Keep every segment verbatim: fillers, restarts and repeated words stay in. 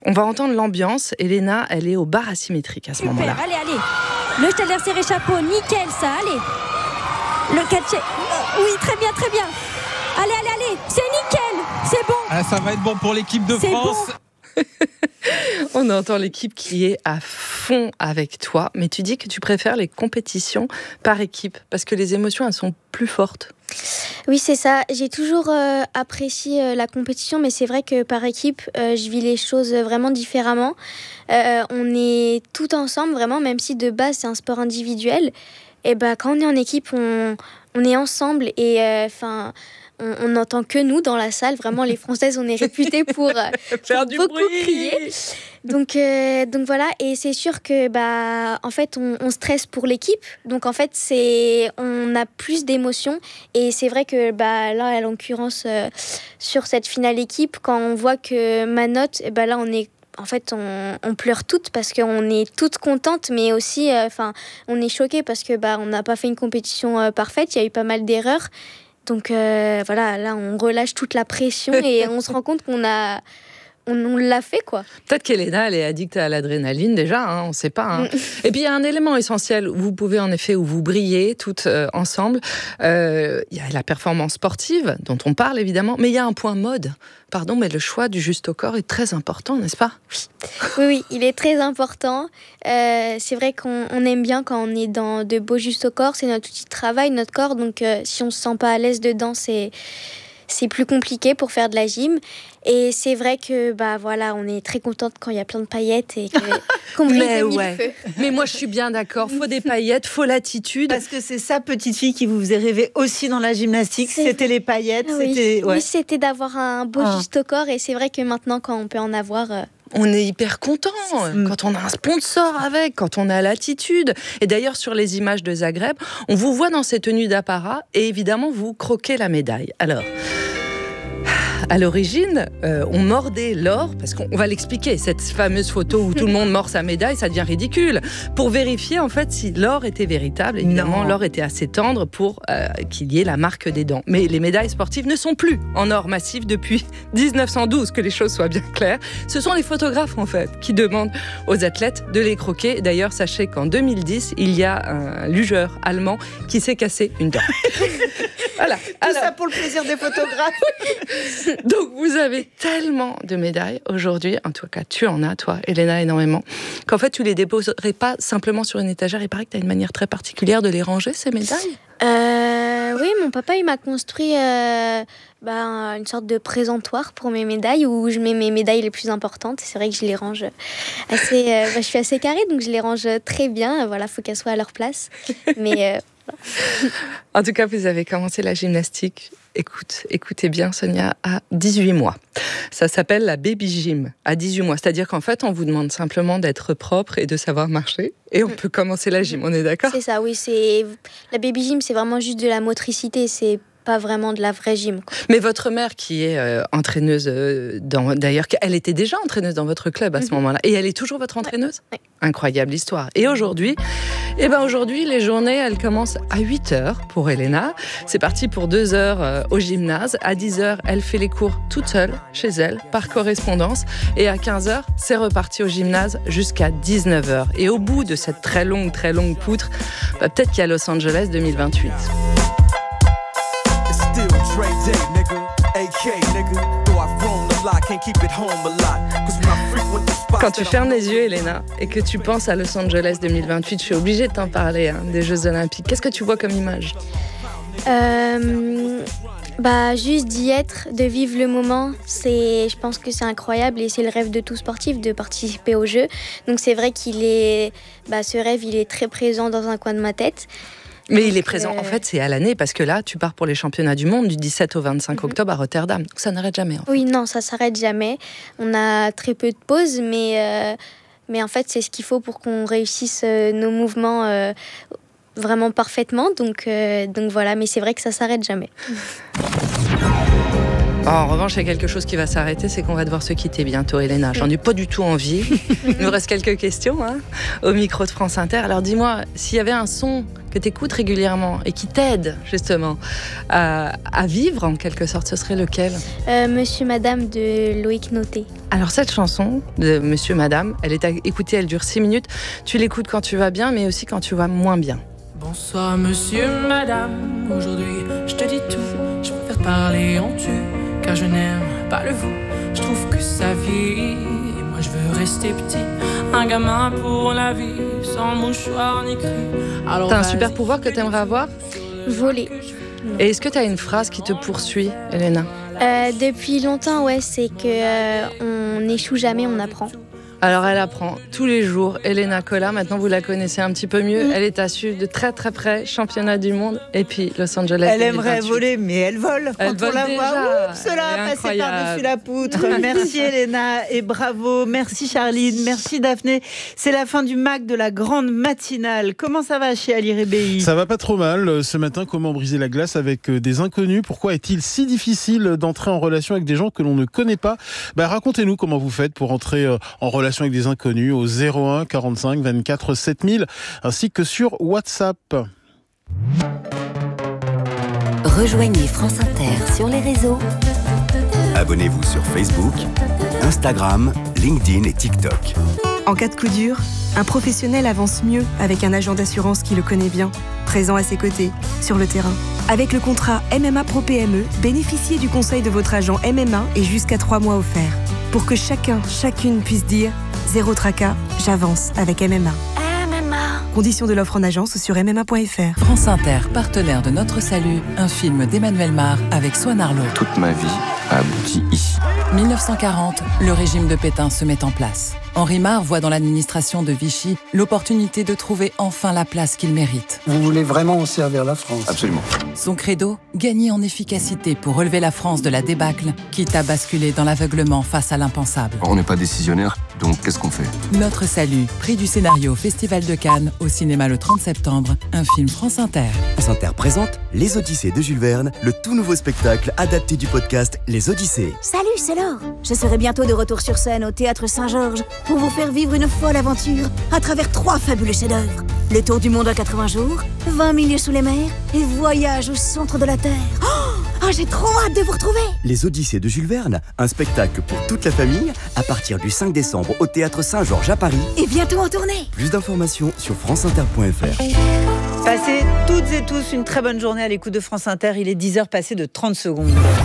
On va entendre l'ambiance. Elena, elle est au bar asymétrique à ce Super, moment-là. allez, allez. Le Steller serré chapeau, nickel ça, allez. Le catch, oui, très bien, très bien. Allez, allez, allez, c'est nickel, c'est bon. Ah, ça va être bon pour l'équipe de C'est France. bon. On entend l'équipe qui est à fond avec toi, mais tu dis que tu préfères les compétitions par équipe parce que les émotions, elles sont plus fortes. Oui, c'est ça. J'ai toujours euh, apprécié euh, la compétition, mais c'est vrai que par équipe, euh, je vis les choses vraiment différemment. Euh, on est tout ensemble, vraiment, même si de base, c'est un sport individuel. Et ben, quand on est en équipe, on, on est ensemble et enfin. Euh, On n'entend que nous dans la salle. Vraiment, les Françaises, on est réputées pour, euh, Faire pour du beaucoup bruit. crier. Donc, euh, donc voilà. Et c'est sûr que, bah, en fait, on, on stresse pour l'équipe. Donc, en fait, c'est, on a plus d'émotions. Et c'est vrai que, bah, là, à l'occurrence, euh, sur cette finale équipe, quand on voit que ma note, bah, là, on est En fait, on, on pleure toutes parce qu'on est toutes contentes, mais aussi, enfin, euh, on est choquées parce que, bah, on n'a pas fait une compétition euh, parfaite. Il y a eu pas mal d'erreurs. Donc euh, voilà, là on relâche toute la pression et on se rend compte qu'on a, on, on l'a fait quoi. Peut-être qu'Elena, elle est addicte à l'adrénaline déjà, hein, on ne sait pas. Hein. Et puis il y a un élément essentiel où vous pouvez en effet, où vous brillez toutes euh, ensemble. Euh, il y a la performance sportive dont on parle évidemment, mais il y a un point mode. Pardon, mais le choix du juste au corps est très important, n'est-ce pas ? Oui, oui, il est très important. Euh, c'est vrai qu'on on aime bien quand on est dans de beaux justes au corps. C'est notre outil de travail, notre corps. Donc, euh, si on ne se sent pas à l'aise dedans, c'est, c'est plus compliqué pour faire de la gym. Et c'est vrai que, bah voilà, on est très contente quand il y a plein de paillettes et que, qu'on brille Mais de mille ouais. feux. Mais moi, je suis bien d'accord. Faut des paillettes, faut l'attitude. Parce que c'est ça, petite fille, qui vous faisait rêver aussi dans la gymnastique. C'est C'était les paillettes. Ah oui. C'était, ouais. Oui, c'était d'avoir un beau Ah. juste au corps. Et c'est vrai que maintenant, quand on peut en avoir... euh, On est hyper content quand on a un sponsor avec, quand on a l'attitude. Et d'ailleurs, sur les images de Zagreb, on vous voit dans ces tenues d'apparat et évidemment, vous croquez la médaille. Alors, à l'origine, euh, on mordait l'or, parce qu'on va l'expliquer, cette fameuse photo où tout le monde mord sa médaille, ça devient ridicule. Pour vérifier, en fait, si l'or était véritable, évidemment, Non. l'or était assez tendre pour euh, qu'il y ait la marque des dents. Mais les médailles sportives ne sont plus en or massif depuis dix-neuf cent douze, que les choses soient bien claires. Ce sont les photographes, en fait, qui demandent aux athlètes de les croquer. D'ailleurs, sachez qu'en deux mille dix, il y a un lugeur allemand qui s'est cassé une dent. Voilà. Tout Alors, ça pour le plaisir des photographes. donc, vous avez tellement de médailles aujourd'hui, en tout cas, tu en as, toi, Elena, énormément, qu'en fait, tu les déposerais pas simplement sur une étagère. Il paraît que tu as une manière très particulière de les ranger, ces médailles. Euh, oui, mon papa, il m'a construit euh, bah, une sorte de présentoir pour mes médailles où je mets mes médailles les plus importantes. C'est vrai que je les range assez... Euh, bah, je suis assez carrée, donc je les range très bien. Voilà, faut qu'elles soient à leur place. Mais... Euh, En tout cas, vous avez commencé la gymnastique, écoute, écoutez bien Sonia, à dix-huit mois. Ça s'appelle la baby gym, à dix-huit mois. C'est-à-dire qu'en fait, on vous demande simplement d'être propre et de savoir marcher. Et on peut commencer la gym, on est d'accord ? c'est ça, oui. C'est... La baby gym, c'est vraiment juste de la motricité. C'est pas vraiment de la vraie gym, quoi. Mais votre mère, qui est euh, entraîneuse, euh, dans, d'ailleurs, elle était déjà entraîneuse dans votre club à ce mm-hmm. moment-là. Et elle est toujours votre entraîneuse ? Ouais. Incroyable histoire. Et aujourd'hui, eh ben aujourd'hui, les journées, elles commencent à huit heures pour Elena. C'est parti pour deux heures euh, au gymnase. À dix heures, elle fait les cours toute seule, chez elle, par correspondance. Et à quinze heures, c'est reparti au gymnase jusqu'à dix-neuf heures. Et au bout de cette très longue, très longue poutre, bah, peut-être qu'il y a Los Angeles deux mille vingt-huit. Quand tu fermes les yeux, Elena, et que tu penses à Los Angeles deux mille vingt-huit, je suis obligée de t'en parler, hein, des Jeux Olympiques. Qu'est-ce que tu vois comme image ? euh, bah, Juste d'y être, de vivre le moment, c'est, je pense que c'est incroyable et c'est le rêve de tout sportif de participer aux Jeux. Donc c'est vrai qu'il est, bah, ce rêve, il est très présent dans un coin de ma tête. Mais il est présent, en fait, c'est à l'année, parce que là, tu pars pour les championnats du monde du dix-sept au vingt-cinq mm-hmm. octobre à Rotterdam. Donc ça n'arrête jamais. En fait. Oui, non, ça s'arrête jamais. On a très peu de pauses, mais, euh, mais en fait, c'est ce qu'il faut pour qu'on réussisse euh, nos mouvements euh, vraiment parfaitement. Donc, euh, donc voilà, mais c'est vrai que ça s'arrête jamais. En revanche, il y a quelque chose qui va s'arrêter, c'est qu'on va devoir se quitter bientôt, Elena. J'en ai pas du tout envie. Il nous reste quelques questions hein, au micro de France Inter. Alors dis-moi, s'il y avait un son que tu écoutes régulièrement et qui t'aide justement à, à vivre en quelque sorte, ce serait lequel ? euh, Monsieur Madame de Loïc Noté. Alors cette chanson de Monsieur Madame, elle est à écouter, elle dure six minutes. Tu l'écoutes quand tu vas bien, mais aussi quand tu vas moins bien. Bonsoir Monsieur Madame, aujourd'hui je te dis tout. Je préfère parler en tu, car je n'aime pas le vous. Je trouve que ça vit, et moi je veux rester petit. Un gamin pour la vie, sans mouchoir ni cri. Alors t'as un super pouvoir que t'aimerais avoir ? Voler. Et est-ce que t'as une phrase qui te poursuit, Elena ? Euh, depuis longtemps, ouais, c'est que euh, on n'échoue jamais, on apprend. Alors elle apprend tous les jours. Elena Cola, maintenant vous la connaissez un petit peu mieux. Mm. Elle est à suivre de très très près, championnat du monde et puis Los Angeles. Elle aimerait deux mille vingt-huit. voler, mais elle vole. Elle Quand on vole la déjà. voit, oups, cela Elle est a passé incroyable. par-dessus la poutre. Merci Elena et bravo. Merci Charline, merci Daphné. C'est la fin du M A C de la grande matinale. Comment ça va chez Ali Rebéi ? Ça va pas trop mal. Ce matin, comment briser la glace avec des inconnus ? Pourquoi est-il si difficile d'entrer en relation avec des gens que l'on ne connaît pas ? Bah, racontez-nous comment vous faites pour entrer en relation avec des inconnus au zéro un quarante-cinq vingt-quatre sept mille ainsi que sur WhatsApp. Rejoignez France Inter sur les réseaux. Abonnez-vous sur Facebook, Instagram, LinkedIn et TikTok. En cas de coup dur, un professionnel avance mieux avec un agent d'assurance qui le connaît bien, présent à ses côtés, sur le terrain. Avec le contrat M M A Pro P M E, bénéficiez du conseil de votre agent M M A et jusqu'à trois mois offerts. Pour que chacun, chacune puisse dire « Zéro tracas, j'avance avec M M A ». M M A. Conditions de l'offre en agence sur m m a point f r. France Inter, partenaire de Notre Salut, un film d'Emmanuel Mar avec Swan Arlo. Toute ma vie a abouti ici. dix-neuf cent quarante, le régime de Pétain se met en place. Henri Mar voit dans l'administration de Vichy l'opportunité de trouver enfin la place qu'il mérite. Vous voulez vraiment servir la France ? Absolument. Son credo, gagner en efficacité pour relever la France de la débâcle, quitte à basculer dans l'aveuglement face à l'impensable. On n'est pas décisionnaire, donc qu'est-ce qu'on fait ? Notre Salut, prix du scénario au Festival de Cannes, au cinéma le trente septembre, un film France Inter. France Inter présente Les Odyssées de Jules Verne, le tout nouveau spectacle adapté du podcast Les Odyssées. Salut, c'est Laure. Je serai bientôt de retour sur scène au Théâtre Saint-Georges pour vous faire vivre une folle aventure à travers trois fabuleux chefs-d'œuvre. Le tour du monde en quatre-vingts jours, vingt milieux sous les mers et voyage au centre de la Terre. Oh, oh, j'ai trop hâte de vous retrouver. Les Odyssées de Jules Verne, un spectacle pour toute la famille à partir du cinq décembre au Théâtre Saint-Georges à Paris. Et bientôt en tournée. Plus d'informations sur franceinter point f r. Passez toutes et tous une très bonne journée à l'écoute de France Inter. Il est dix heures passées de trente secondes.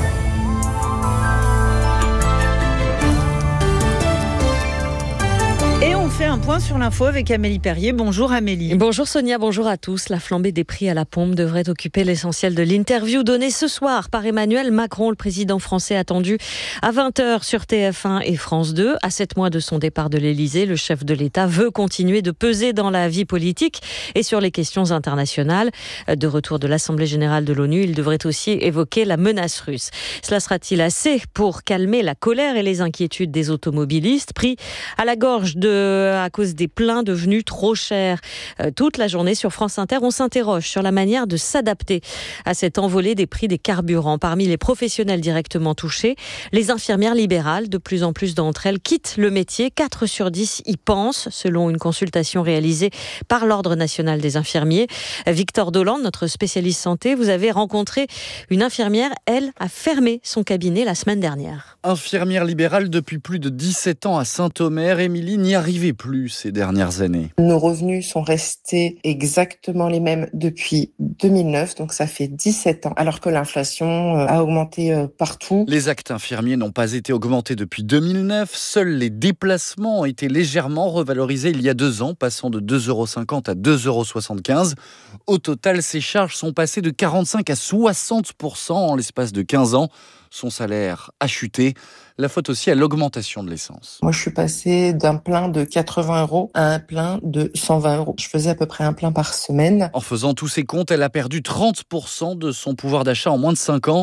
Et on fait un point sur l'info avec Amélie Perrier. Bonjour Amélie. Bonjour Sonia, bonjour à tous. La flambée des prix à la pompe devrait occuper l'essentiel de l'interview donnée ce soir par Emmanuel Macron, le président français attendu à vingt heures sur T F un et France deux. À sept mois de son départ de l'Elysée, le chef de l'État veut continuer de peser dans la vie politique et sur les questions internationales. De retour de l'Assemblée générale de l'ONU, il devrait aussi évoquer la menace russe. Cela sera-t-il assez pour calmer la colère et les inquiétudes des automobilistes pris à la gorge de à cause des pleins devenus trop chers. Euh, toute la journée sur France Inter, on s'interroge sur la manière de s'adapter à cette envolée des prix des carburants. Parmi les professionnels directement touchés, les infirmières libérales, de plus en plus d'entre elles quittent le métier. quatre sur dix y pensent, selon une consultation réalisée par l'Ordre national des infirmiers. Victor Dolande, notre spécialiste santé, vous avez rencontré une infirmière. Elle a fermé son cabinet la semaine dernière. Infirmière libérale depuis plus de dix-sept ans à Saint-Omer, Émilie n'y arrivait plus ces dernières années. Nos revenus sont restés exactement les mêmes depuis deux mille neuf, donc ça fait dix-sept ans, alors que l'inflation a augmenté partout. Les actes infirmiers n'ont pas été augmentés depuis deux mille neuf, seuls les déplacements ont été légèrement revalorisés il y a deux ans, passant de deux euros cinquante à deux euros soixante-quinze. Au total, ces charges sont passées de quarante-cinq à soixante pour cent en l'espace de quinze ans. Son salaire a chuté. La faute aussi à l'augmentation de l'essence. Moi, je suis passée d'un plein de quatre-vingts euros à un plein de cent vingt euros. Je faisais à peu près un plein par semaine. En faisant tous ses comptes, elle a perdu trente pour cent de son pouvoir d'achat en moins de cinq ans.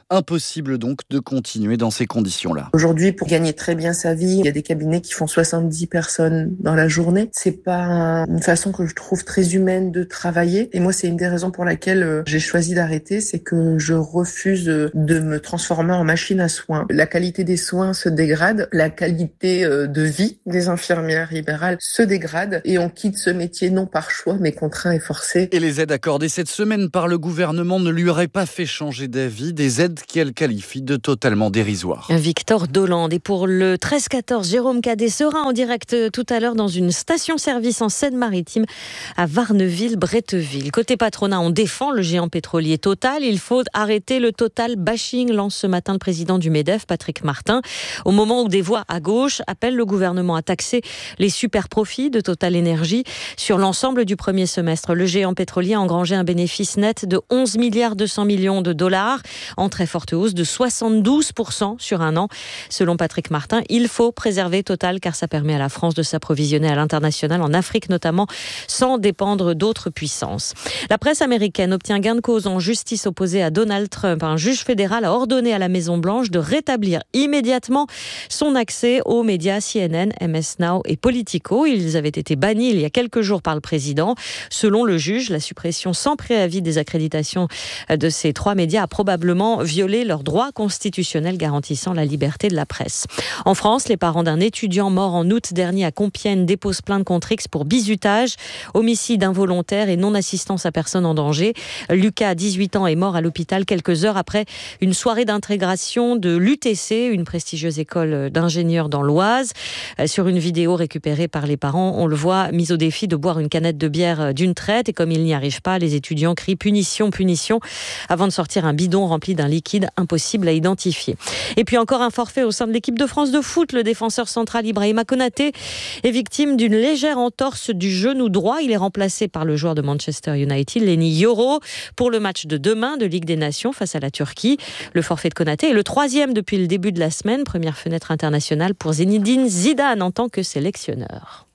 Impossible donc de continuer dans ces conditions-là. Aujourd'hui, pour gagner très bien sa vie, il y a des cabinets qui font soixante-dix personnes dans la journée. C'est pas une façon que je trouve très humaine de travailler. Et moi, c'est une des raisons pour laquelle j'ai choisi d'arrêter, c'est que je refuse de me transformer en machine à soins. La qualité des soins se dégrade, la qualité de vie des infirmières libérales se dégrade et on quitte ce métier non par choix, mais contraint et forcé. Et les aides accordées cette semaine par le gouvernement ne lui auraient pas fait changer d'avis, des aides qu'elle qualifie de totalement dérisoires. Victor Dolande. Et pour le treize quatorze, Jérôme Cadet sera en direct tout à l'heure dans une station-service en Seine-Maritime à Varneville-Bretteville. Côté patronat, on défend le géant pétrolier Total. Il faut arrêter le Total bashing, lance ce matin le président du MEDEF, Patrick Martin. Au moment où des voix à gauche appellent le gouvernement à taxer les super profits de Total Énergie. Sur l'ensemble du premier semestre, le géant pétrolier a engrangé un bénéfice net de onze milliards deux cents millions de dollars, en très forte hausse de soixante-douze pour cent sur un an. Selon Patrick Martin, il faut préserver Total car ça permet à la France de s'approvisionner à l'international, en Afrique notamment, sans dépendre d'autres puissances. La presse américaine obtient gain de cause en justice opposée à Donald Trump. Un juge fédéral a ordonné à la Maison-Blanche de rétablir immédiatement son accès aux médias C N N, M S Now et Politico. Ils avaient été bannis il y a quelques jours par le président. Selon le juge, la suppression sans préavis des accréditations de ces trois médias a probablement violé leurs droits constitutionnels garantissant la liberté de la presse. En France, les parents d'un étudiant mort en août dernier à Compiègne déposent plainte contre X pour bizutage, homicide involontaire et non-assistance à personne en danger. Lucas, dix-huit ans, est mort à l'hôpital quelques heures après une soirée d'intégration de l'U T C, une prestigieuse école d'ingénieurs dans l'Oise. Sur une vidéo récupérée par les parents, on le voit mis au défi de boire une canette de bière d'une traite et comme il n'y arrive pas, les étudiants crient punition, punition avant de sortir un bidon rempli d'un liquide impossible à identifier. Et puis encore un forfait au sein de l'équipe de France de foot. Le défenseur central Ibrahima Konaté est victime d'une légère entorse du genou droit. Il est remplacé par le joueur de Manchester United, Lenny Yoro, pour le match de demain de Ligue des Nations face à la Turquie. Le forfait de Konaté est le troisième depuis le début de la semaine. Première fenêtre internationale pour Zinedine Zidane en tant que sélectionneur.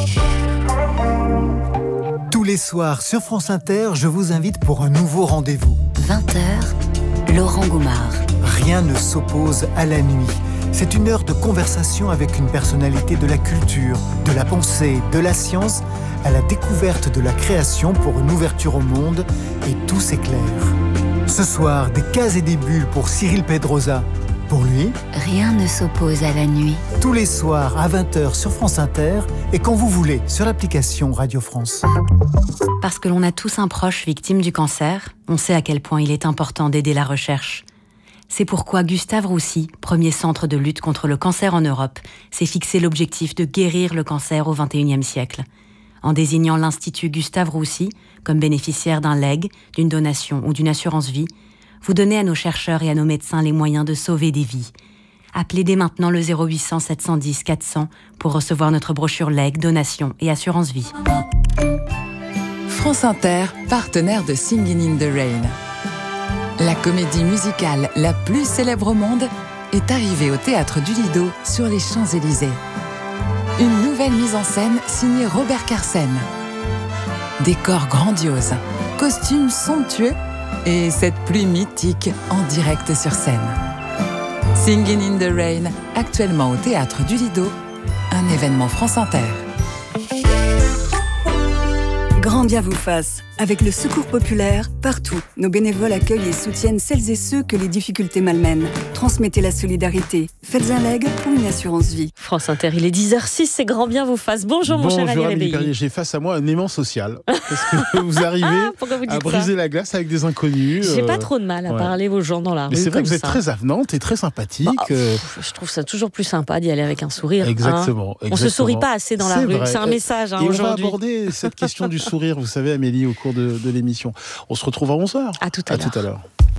Tous les soirs sur France Inter, je vous invite pour un nouveau rendez-vous. vingt heures, Laurent Goumard. Rien ne s'oppose à la nuit. C'est une heure de conversation avec une personnalité de la culture, de la pensée, de la science, à la découverte de la création pour une ouverture au monde, et tout s'éclaire. Ce soir, des cases et des bulles pour Cyril Pedrosa. Pour lui, rien ne s'oppose à la nuit. Tous les soirs à vingt heures sur France Inter et quand vous voulez sur l'application Radio France. Parce que l'on a tous un proche victime du cancer, on sait à quel point il est important d'aider la recherche. C'est pourquoi Gustave Roussy, premier centre de lutte contre le cancer en Europe, s'est fixé l'objectif de guérir le cancer au vingt et unième siècle. En désignant l'Institut Gustave Roussy comme bénéficiaire d'un legs, d'une donation ou d'une assurance vie, vous donnez à nos chercheurs et à nos médecins les moyens de sauver des vies. Appelez dès maintenant le zéro huit cents sept cent dix quatre cents pour recevoir notre brochure legs, donation et assurance vie. France Inter, partenaire de Singin' in the Rain. La comédie musicale la plus célèbre au monde est arrivée au Théâtre du Lido sur les Champs-Élysées. Une nouvelle mise en scène signée Robert Carsen. Décor grandiose, costumes somptueux et cette pluie mythique en direct sur scène. Singin' in the Rain, actuellement au Théâtre du Lido, un événement France Inter. Grand bien vous fasse. Avec le Secours populaire, partout, nos bénévoles accueillent et soutiennent celles et ceux que les difficultés malmènent. Transmettez la solidarité. Faites un leg ou une assurance vie. France Inter, il est dix heures six, c'est grand bien vous fasse. Bonjour, Bonjour mon cher Amélie Réveillé. Perrier, j'ai face à moi un aimant social. Parce que vous arrivez vous à briser ça la glace avec des inconnus. J'ai euh... pas trop de mal à ouais. parler aux gens dans la Mais rue. c'est vrai que vous êtes ça. très avenante et très sympathique. Bah, pff, je trouve ça toujours plus sympa d'y aller avec un sourire. Exactement. Hein. exactement. On se sourit pas assez dans la c'est rue. Vrai. C'est un message hein, et aujourd'hui. On va aborder cette question du sourire, vous savez, Amélie, au cours de, de l'émission. On se retrouve à onze heures. À tout à, à l'heure. tout à l'heure.